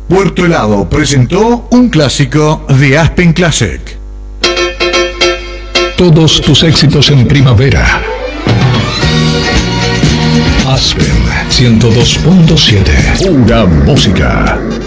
Puerto Helado presentó un clásico de Aspen Classic. Todos tus éxitos en primavera. Aspen 102.7. Pura música.